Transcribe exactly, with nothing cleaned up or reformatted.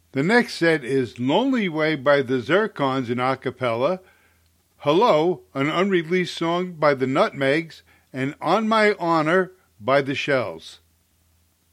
The next set is Lonely Way by the Zircons in a cappella, Hello, an unreleased song by the Nutmegs, and On My Honor by the Shells.